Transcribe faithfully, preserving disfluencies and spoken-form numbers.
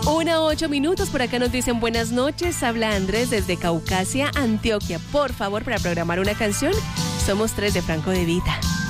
Una ocho minutos, por acá nos dicen buenas noches, habla Andrés desde Caucasia, Antioquia. Por favor, para programar una canción, Somos Tres de Franco De Vita.